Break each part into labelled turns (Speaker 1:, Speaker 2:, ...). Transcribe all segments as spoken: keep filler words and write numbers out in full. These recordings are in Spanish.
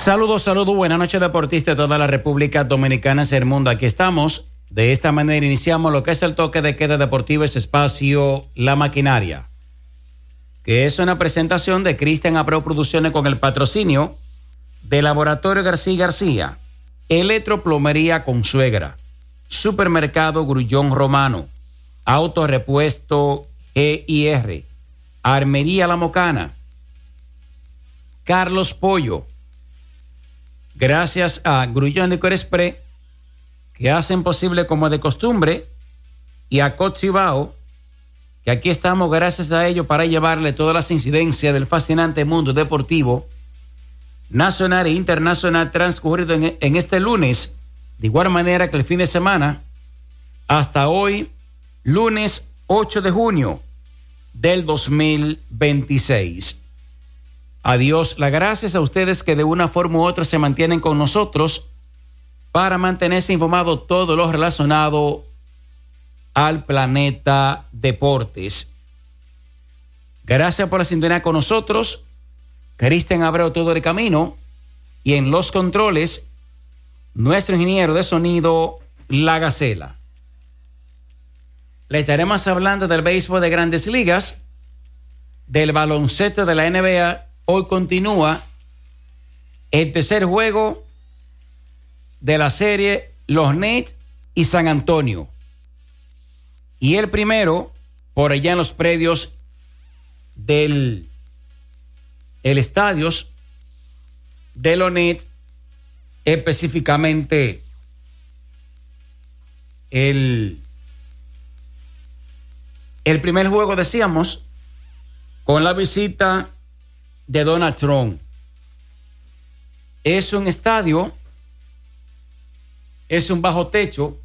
Speaker 1: Saludos, saludos, buenas noches deportistas de toda la República Dominicana y el mundo. Aquí estamos. De esta manera iniciamos lo que es el toque de queda deportivo, ese espacio La Maquinaria, que es una presentación de Cristian Abreu Producciones con el patrocinio de Laboratorio García García, Electroplomería Consuegra, Supermercado Grullón Romano, Autorepuesto G I R, Armería La Mocana, Carlos Pollo. Gracias a Grullón Licor Express, que hacen posible como de costumbre, y a Cochibao, que aquí estamos gracias a ellos para llevarle todas las incidencias del fascinante mundo deportivo nacional e internacional transcurrido en, en este lunes, de igual manera que el fin de semana, hasta hoy, lunes ocho de junio del dos mil veintiséis. Adiós, las gracias a ustedes que de una forma u otra se mantienen con nosotros para mantenerse informado todo lo relacionado al Planeta Deportes. Gracias por la sintonía con nosotros. Cristian Abreu todo el camino, y en los controles nuestro ingeniero de sonido La Gacela. Le estaremos hablando del béisbol de Grandes Ligas, del baloncesto de la N B A. Hoy continúa el tercer juego de la serie Los Nets y San Antonio. Y el primero, por allá en los predios del el estadios de los Nets, específicamente el, el primer juego, decíamos, con la visita de Donald Trump. Es un estadio, es un bajo techo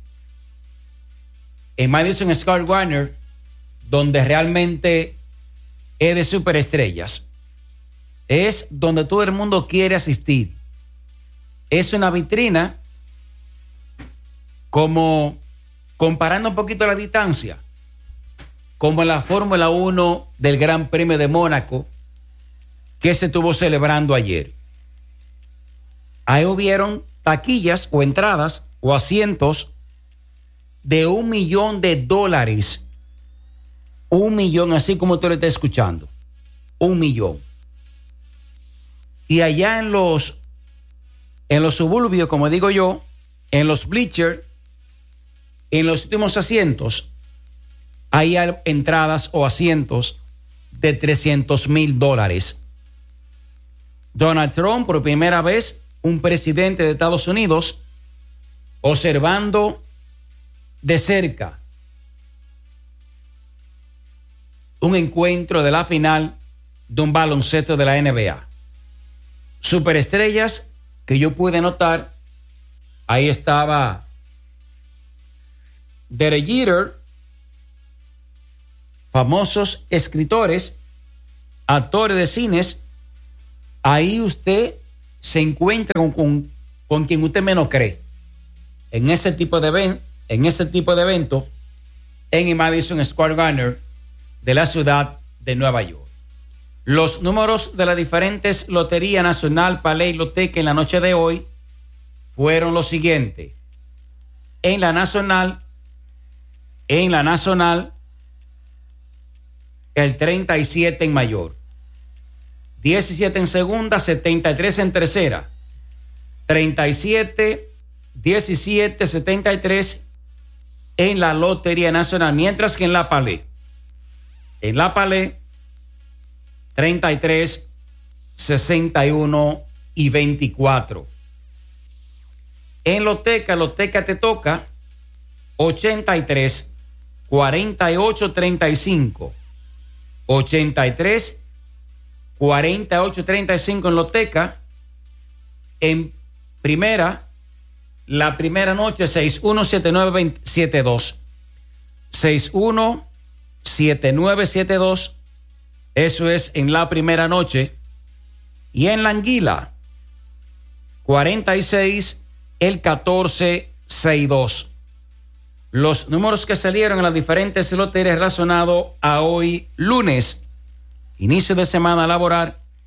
Speaker 1: en Madison Square Garden, donde realmente es de superestrellas. Es donde todo el mundo quiere asistir. Es una vitrina, como comparando un poquito la distancia, como la Fórmula uno del Gran Premio de Mónaco que se estuvo celebrando ayer. Ahí hubieron taquillas o entradas o asientos de un millón de dólares. Un millón, así como usted lo está escuchando. Un millón. Y allá en los, en los suburbios, como digo yo, en los bleachers, en los últimos asientos, hay entradas o asientos de trescientos mil dólares. Donald Trump, por primera vez, un presidente de Estados Unidos, observando de cerca un encuentro de la final de un baloncesto de la N B A. Superestrellas que yo pude notar. Ahí estaba Derek Jeter, famosos escritores, actores de cines. Ahí usted se encuentra con, con, con quien usted menos cree en ese tipo de evento, en ese tipo de evento en el Madison Square Garden de la ciudad de Nueva York. Los números de las diferentes loterías nacional, Paley y Loteca en la noche de hoy fueron los siguientes. En la nacional, en la nacional, el treinta y siete en mayor, diecisiete en segunda, setenta y tres en tercera, treinta y siete, diecisiete, setenta y tres en la Lotería Nacional, mientras que en la Palé, en la Palé, treinta y tres, sesenta y uno y veinticuatro. En Loteca, Loteca te toca ochenta y tres, cuarenta y ocho, treinta y cinco, ochenta y tres, cuarenta y ocho, treinta y cinco en Loteca. En primera, la primera noche, seis uno siete nueve siete dos, seis uno siete nueve siete dos, eso es en la primera noche. Y en la Anguila, cuarenta y seis, el catorce sesenta y dos. Los números que salieron en las diferentes loterías relacionados a hoy lunes, inicio de semana laboral,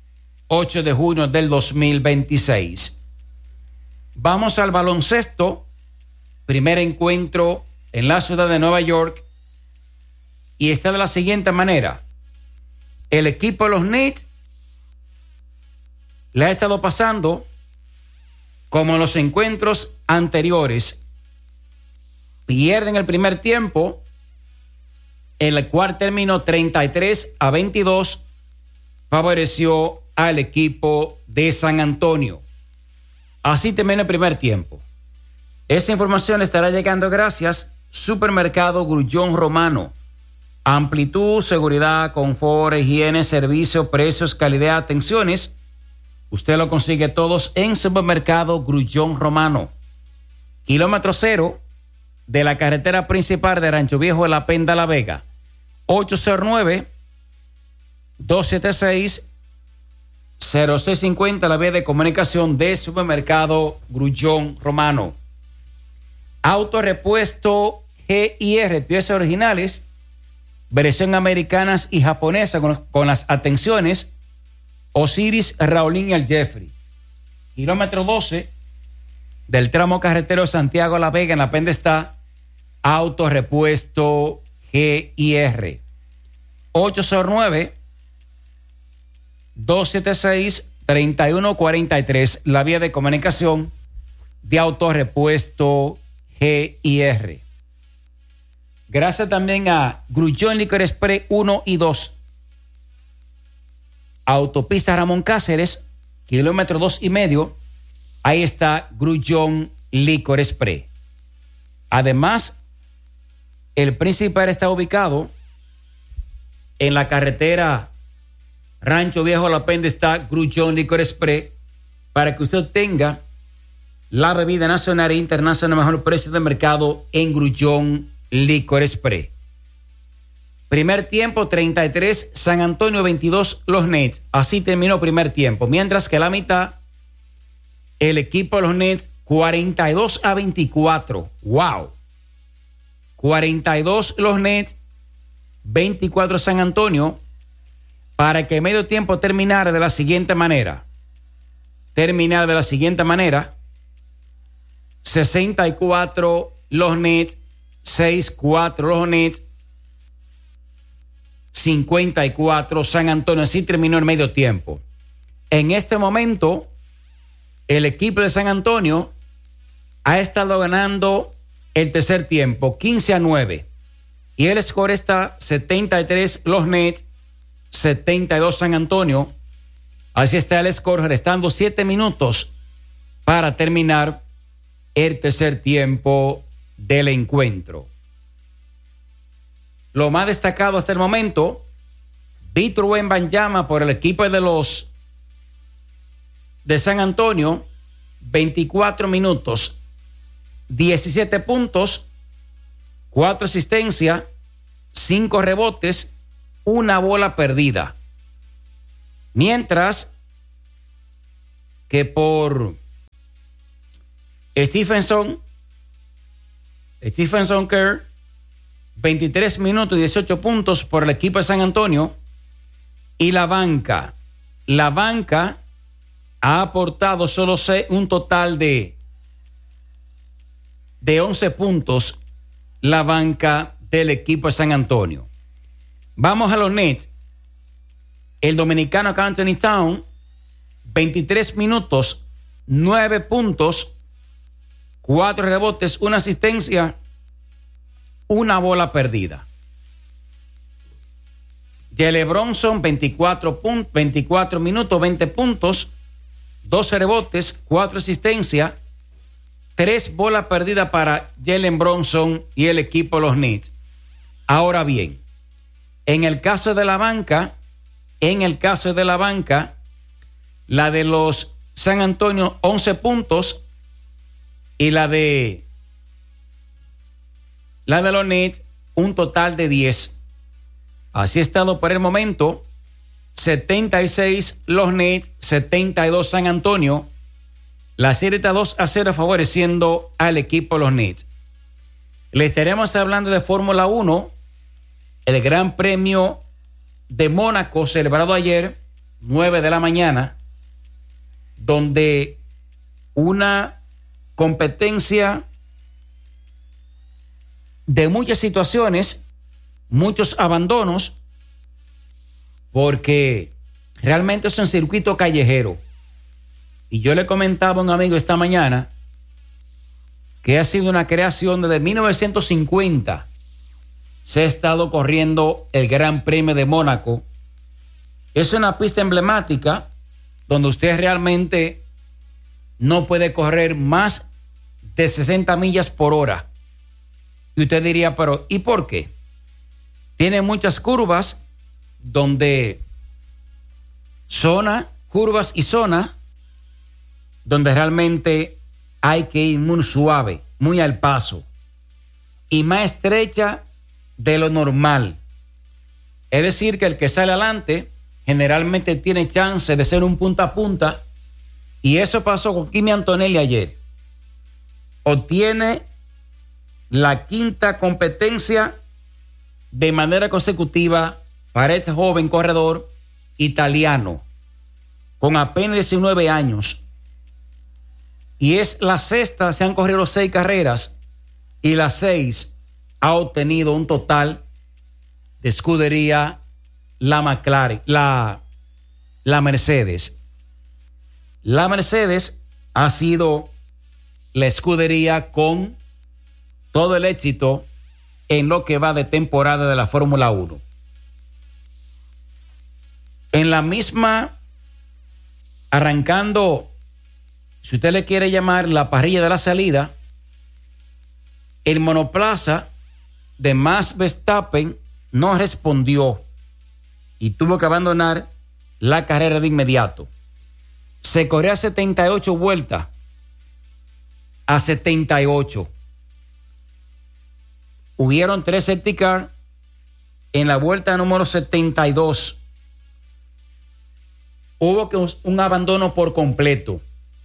Speaker 1: ocho de junio del dos mil veintiséis. Vamos al baloncesto. Primer encuentro en la ciudad de Nueva York. Y está de la siguiente manera. El equipo de los Knicks le ha estado pasando como en los encuentros anteriores. Pierden el primer tiempo, el cual terminó treinta y tres a veintidós, favoreció al equipo de San Antonio. Así termina el primer tiempo. Esa información le estará llegando gracias Supermercado Grullón Romano. Amplitud, seguridad, confort, higiene, servicio, precios, calidad, atenciones. Usted lo consigue todos en Supermercado Grullón Romano. Kilómetro cero de la carretera principal de Rancho Viejo de La Penda, La Vega. ocho cero nueve, dos siete seis, cero seis cinco cero, la vía de comunicación de Supermercado Grullón Romano. Autorepuesto G I R, piezas originales, versión americanas y japonesa con, con las atenciones Osiris, Raulín y el Jeffrey. Kilómetro doce del tramo carretero Santiago La Vega, en La Penda está Autorepuesto G I R. ocho cero nueve, dos siete seis, tres uno cuatro tres, la vía de comunicación de Autorepuesto G I R. Gracias también a Grullón Licor Express uno y dos. Autopista Ramón Cáceres, kilómetro dos y medio. Ahí está Grullón Licor Express. Además, el principal está ubicado en la carretera Rancho Viejo La Penda, está Grullón Licor Express, para que usted tenga la bebida nacional e internacional a mejor precio de mercado en Grullón Licor Express. Primer tiempo treinta y tres, San Antonio veintidós, los Nets. Así terminó primer tiempo. Mientras que la mitad, el equipo de los Nets cuarenta y dos a veinticuatro. ¡Wow! cuarenta y dos los Nets, veinticuatro San Antonio, para que medio tiempo terminara de la siguiente manera. Terminar de la siguiente manera. sesenta y cuatro los Nets, sesenta y cuatro los Nets, cincuenta y cuatro San Antonio. Así terminó el medio tiempo. En este momento, el equipo de San Antonio ha estado ganando el tercer tiempo, quince a nueve. Y el score está setenta y tres los Nets, setenta y dos San Antonio. Así está el score, restando siete minutos para terminar el tercer tiempo del encuentro. Lo más destacado hasta el momento, Víctor Wembanyama por el equipo de los de San Antonio, veinticuatro minutos, diecisiete puntos, cuatro asistencias, cinco rebotes, una bola perdida. Mientras que por Stephenson, Stephenson Kerr, veintitrés minutos y dieciocho puntos por el equipo de San Antonio. Y la banca, la banca ha aportado solo un total de, de once puntos, la banca del equipo de San Antonio. Vamos a los Nets. El dominicano Anthony Town, veintitrés minutos, nueve puntos, cuatro rebotes, una asistencia, una bola perdida. Jalen Bronson, veinticuatro, punt, veinticuatro minutos, veinte puntos, doce rebotes, cuatro asistencias, tres bolas perdidas para Jalen Bronson y el equipo de los Knicks. Ahora bien, en el caso de la banca, en el caso de la banca, la de los San Antonio, once puntos, y la de la de los Nets, un total de diez. Así ha estado por el momento, setenta y seis los Nets, setenta y dos San Antonio. La serie está dos a cero favoreciendo al equipo de los Nets. Le estaremos hablando de Fórmula uno, el Gran Premio de Mónaco celebrado ayer, nueve de la mañana, donde una competencia de muchas situaciones, muchos abandonos, porque realmente es un circuito callejero. Y yo le comentaba a un amigo esta mañana que ha sido una creación desde mil novecientos cincuenta. Se ha estado corriendo el Gran Premio de Mónaco. Es una pista emblemática donde usted realmente no puede correr más de sesenta millas por hora. Y usted diría, pero ¿y por qué? Tiene muchas curvas donde zona, curvas y zona donde realmente hay que ir muy suave, muy al paso y más estrecha de lo normal. Es decir, que el que sale adelante generalmente tiene chance de ser un punta a punta, y eso pasó con Kimi Antonelli ayer. Obtiene la quinta competencia de manera consecutiva para este joven corredor italiano con apenas diecinueve años. Y es la sexta, se han corrido seis carreras y las seis ha obtenido un total de escudería la McLaren, la, la Mercedes. La Mercedes ha sido la escudería con todo el éxito en lo que va de temporada de la Fórmula uno. En la misma, arrancando, si usted le quiere llamar la parrilla de la salida, el monoplaza de Max Verstappen no respondió y tuvo que abandonar la carrera de inmediato. Se corrió a setenta y ocho vueltas, a setenta y ocho. Hubieron tres safety car en la vuelta número setenta y dos. Hubo que un abandono por completo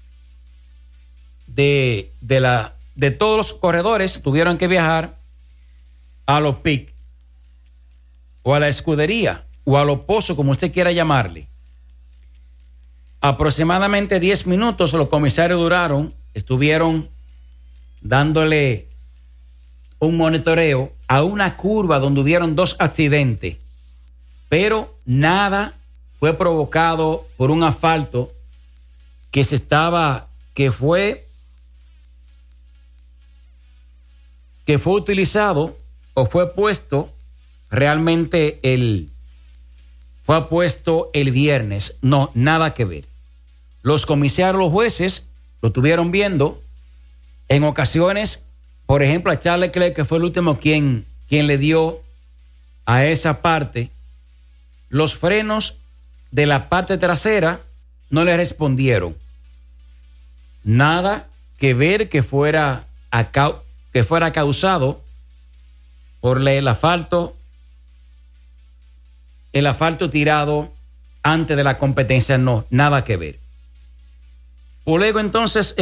Speaker 1: de, de, la, de todos los corredores. Tuvieron que viajar a los pits o a la escudería o a los pozos, como usted quiera llamarle. Aproximadamente diez minutos los comisarios duraron, estuvieron dándole un monitoreo a una curva donde hubieron dos accidentes, pero nada fue provocado por un asfalto que se estaba, que fue, que fue utilizado o fue puesto realmente el, fue puesto el viernes. No, nada que ver. Los comisarios, los jueces, lo estuvieron viendo. En ocasiones, por ejemplo, a Charles Leclerc, que fue el último quien, quien le dio a esa parte, los frenos de la parte trasera no le respondieron. Nada que ver que fuera, a, que fuera causado por el asfalto, el asfalto tirado antes de la competencia, no, nada que ver. Luego entonces